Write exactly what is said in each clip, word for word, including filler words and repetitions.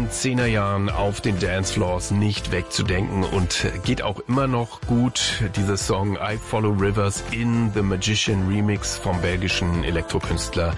den Zehnerjahren auf den Dancefloors nicht wegzudenken und geht auch immer noch gut. Dieser Song I Follow Rivers in The Magician Remix vom belgischen Elektrokünstler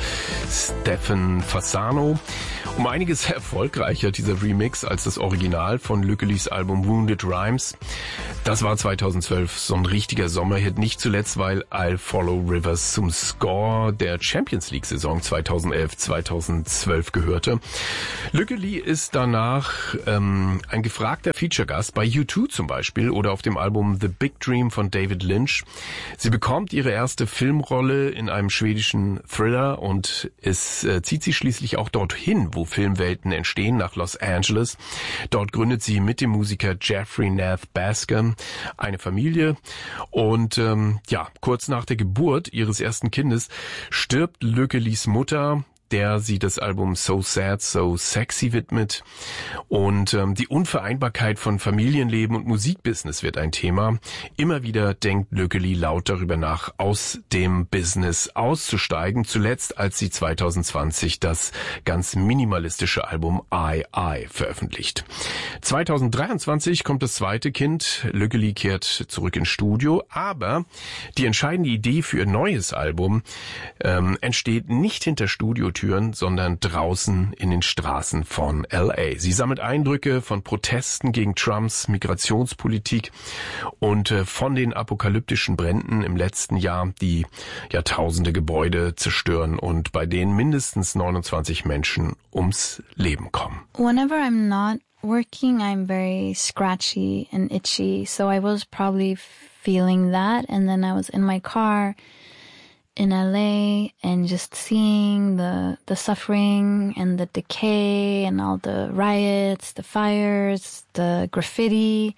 Stefan Fasano. Um einiges erfolgreicher dieser Remix als das Original von Lückelis Album Wounded Rhymes. Das war zweitausendzwölf so ein richtiger Sommerhit, nicht zuletzt, weil I Follow Rivers zum Score der Champions League Saison zweitausendelf zweitausendzwölf gehörte. Lückeli ist danach ähm, ein gefragter Feature-Gast bei U zwei zum Beispiel oder auf dem Album The Big Dream von David Lynch. Sie bekommt ihre erste Filmrolle in einem schwedischen Thriller und es äh, zieht sie schließlich auch dorthin, wo Filmwelten entstehen, nach Los Angeles. Dort gründet sie mit dem Musiker Jeffrey Nath Basker eine Familie und ähm, ja, kurz nach der Geburt ihres ersten Kindes stirbt Lückelis Mutter, der sie das Album So Sad, So Sexy widmet. Und ähm, die Unvereinbarkeit von Familienleben und Musikbusiness wird ein Thema. Immer wieder denkt Lückeli laut darüber nach, aus dem Business auszusteigen. Zuletzt, als sie zweitausendzwanzig das ganz minimalistische Album I I veröffentlicht. zweitausenddreiundzwanzig kommt das zweite Kind. Lückeli kehrt zurück ins Studio. Aber die entscheidende Idee für ihr neues Album ähm, entsteht nicht hinter Studiotüren, sondern draußen in den Straßen von L A. Sie sammelt Eindrücke von Protesten gegen Trumps Migrationspolitik und von den apokalyptischen Bränden im letzten Jahr, die Jahrtausende Gebäude zerstören und bei denen mindestens neunundzwanzig Menschen ums Leben kommen. Whenever I'm not working, I'm very scratchy and itchy, so I was probably feeling that, and then I was in my car in L A and just seeing the the suffering and the decay and all the riots, the fires, the graffiti.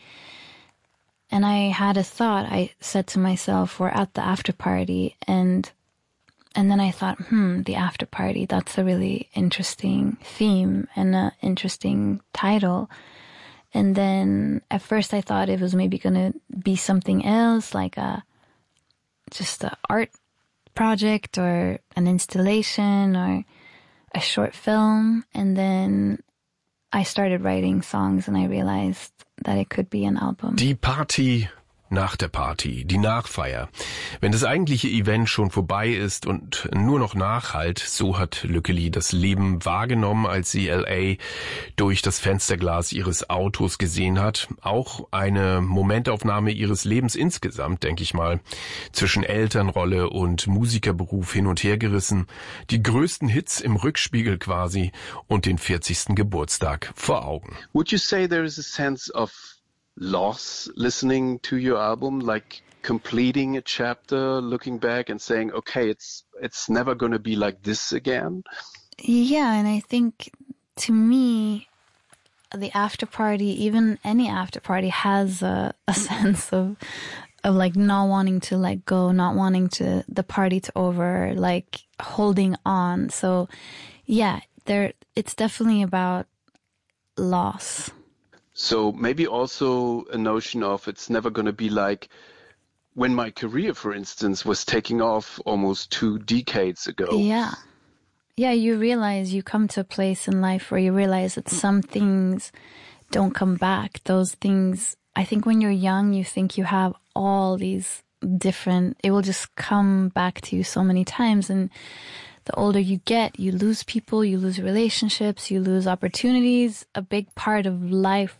And I had a thought. I said to myself, we're at the after party, and and then I thought, hmm, the after party, that's a really interesting theme and an interesting title. And then at first I thought it was maybe going to be something else, like a just a art project or an installation or a short film, and then I started writing songs and I realized that it could be an album. Die Party nach der Party, die Nachfeier. Wenn das eigentliche Event schon vorbei ist und nur noch nachhallt, so hat Lückeli das Leben wahrgenommen, als sie L A durch das Fensterglas ihres Autos gesehen hat. Auch eine Momentaufnahme ihres Lebens insgesamt, denke ich mal, zwischen Elternrolle und Musikerberuf hin und her gerissen, die größten Hits im Rückspiegel quasi und den vierzigsten Geburtstag vor Augen. Would you say there is a sense of loss listening to your album, like completing a chapter, looking back and saying, okay, it's it's never going to be like this again? Yeah, and I think to me, the after party, even any after party, has a, a sense of of like not wanting to let go, not wanting to the party to over, like holding on. So yeah, there it's definitely about loss. So maybe also a notion of it's never going to be like when my career, for instance, was taking off almost two decades ago. Yeah. Yeah, you realize you come to a place in life where you realize that some things don't come back. Those things, I think when you're young, you think you have all these different, it will just come back to you so many times. And the older you get, you lose people, you lose relationships, you lose opportunities. A big part of life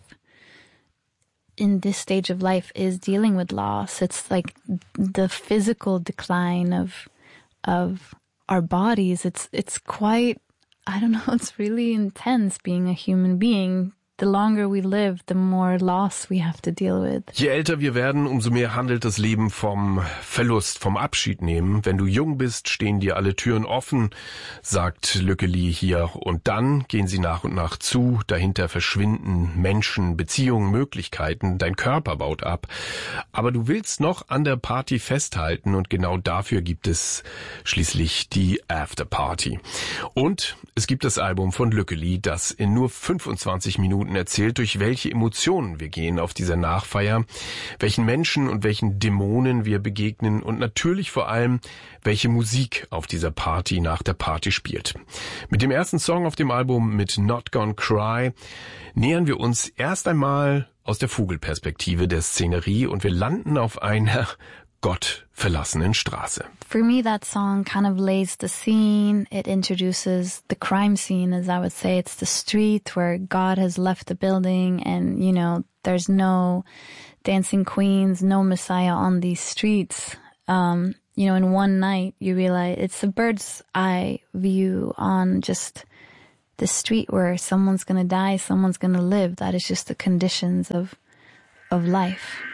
in this stage of life is dealing with loss. It's like the physical decline of of our bodies. It's it's quite, I don't know, it's really intense being a human being. The longer we live, the more loss we have to deal with. Je älter wir werden, umso mehr handelt das Leben vom Verlust, vom Abschied nehmen. Wenn du jung bist, stehen dir alle Türen offen, sagt Lückeli hier. Und dann gehen sie nach und nach zu. Dahinter verschwinden Menschen, Beziehungen, Möglichkeiten. Dein Körper baut ab. Aber du willst noch an der Party festhalten und genau dafür gibt es schließlich die Afterparty. Und es gibt das Album von Lückeli, das in nur fünfundzwanzig Minuten Minuten erzählt, durch welche Emotionen wir gehen auf dieser Nachfeier, welchen Menschen und welchen Dämonen wir begegnen und natürlich vor allem, welche Musik auf dieser Party nach der Party spielt. Mit dem ersten Song auf dem Album, mit Not Gonna Cry, nähern wir uns erst einmal aus der Vogelperspektive der Szenerie und wir landen auf einer gottverlassenen Straße. For me, that song kind of lays the scene. It introduces the crime scene, as I would say. It's the street where God has left the building and, you know, there's no dancing queens, no Messiah on these streets. Um, you know, in one night, you realize it's a bird's eye view on just the street where someone's going to die, someone's going to live. That is just the conditions of of life.